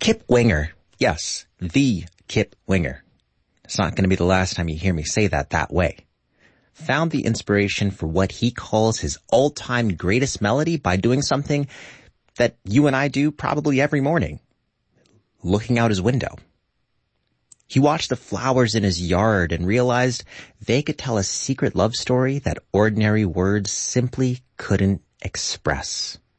Kip Winger. Yes, the Kip Winger. It's not going to be the last time you hear me say that way. Found the inspiration for what he calls his all-time greatest melody by doing something that you and I do probably every morning. Looking out his window. He watched the flowers in his yard and realized they could tell a secret love story that ordinary words simply couldn't express.